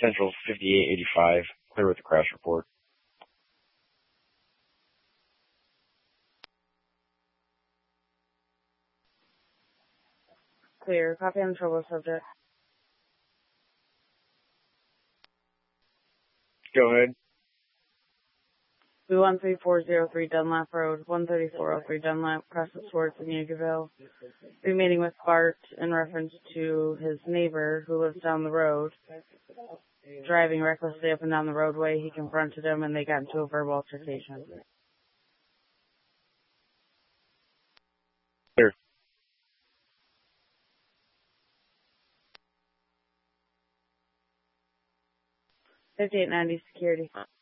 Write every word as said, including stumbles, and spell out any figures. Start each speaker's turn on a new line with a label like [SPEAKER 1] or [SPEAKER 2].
[SPEAKER 1] Central fifty-eight eighty-five, clear with the crash report.
[SPEAKER 2] Clear. Copy on the trouble subject.
[SPEAKER 1] Go ahead.
[SPEAKER 2] B one three four zero three Dunlap Road, one thirty-four oh three Dunlap, Crescent Swords in Yeagerville. Be meeting with Bart in reference to his neighbor who lives down the road. Driving recklessly up and down the roadway, he confronted him and they got into a verbal altercation.
[SPEAKER 1] Clear.
[SPEAKER 2] fifty-eight ninety security.